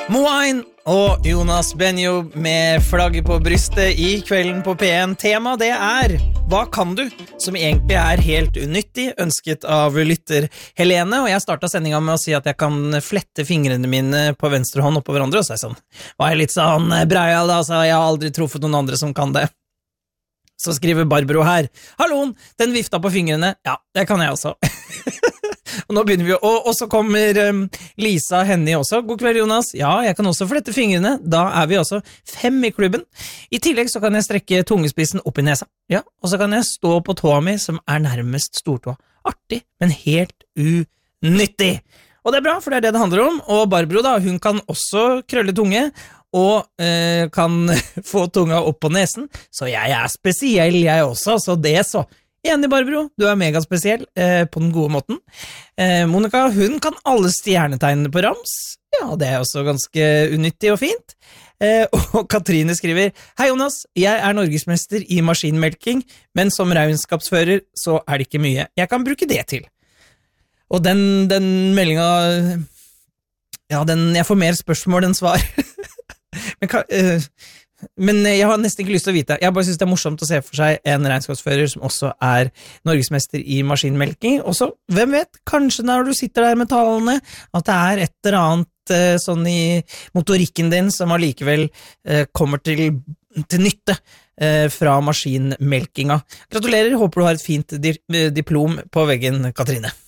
Moain og Jonas Benjo med flagget på brystet i kvelden på P1. Tema det hva kan du, som egentlig helt unyttig, ønsket av lytter Helene, og jeg startet sendingen med å si at jeg kan flette fingrene mine på venstre hånd oppå hverandre, og så sånn, var jeg litt sånn breial da, så jeg har aldri truffet noen andre som kan det. Så skriver Barbro her, halloen, den vifta på fingrene, ja, det kan jeg også. Og nå begynner vi, og så kommer Lisa Henny også. God kveld, Jonas. Ja, jeg kan også flette fingrene. Da vi også 5 i klubben. I tillegg så kan jeg strekke tungespissen opp i nesa. Ja, og så kan jeg stå på tåa mi, som nærmest stortåa. Artig, men helt unyttig. Og det bra, for det det handler om. Og Barbro da, hun kan også krølle tunge, og kan få tunga opp på nesen. Så jeg spesiell, jeg også, så det så. Enig, Barbro, du megaspesiell på den gode måten. Monica, hun kan alle stjernetegnene på rams. Ja, det også ganske unyttig og fint. Og Katrine skriver, hei Jonas, jeg norgesmester i maskinmelking, men som regnskapsfører så det ikke mye. Jeg kan bruke det til. Og den meldingen, ja, jeg får mer spørsmål enn svar. Men jeg har nesten ikke lyst til å vite. Jeg bare synes det morsomt å se for seg en regnskapsfører som også norgesmester i maskinmelking. Og så, hvem vet, kanskje når du sitter der med talene, at det et eller annet sånn i motorikken din som allikevel kommer til nytte fra maskinmelkinga. Gratulerer, håper du har et fint diplom på veggen, Katrine.